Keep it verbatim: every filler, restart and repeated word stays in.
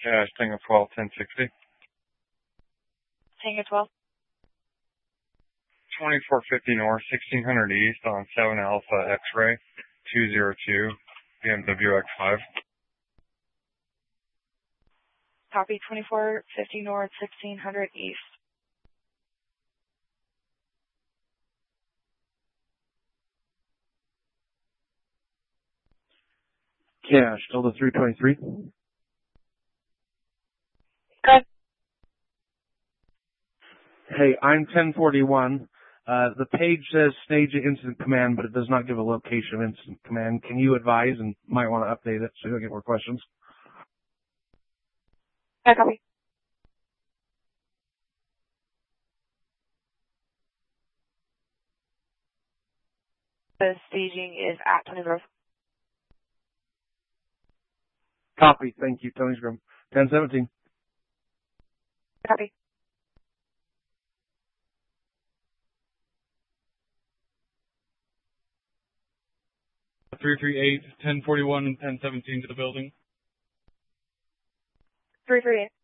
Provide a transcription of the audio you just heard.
Cash, Tango twelve, ten sixty. Tango twelve. twenty-four fifty North, sixteen hundred East on seven Alpha X-Ray, two zero two, B M W X five. Copy, twenty-four fifty North, sixteen hundred East. Cash, Delta three twenty-three. Good. Hey, I'm ten forty-one. Uh, the page says stage at incident command, but it does not give a location of incident command. Can you advise, and might want to update it so you'll get more questions? Yeah, copy. The staging is at Tony's Grove. Copy. Thank you, Tony's Grove. ten seventeen. Copy. three three eight, ten forty-one, and ten seventeen to the building. three three eight.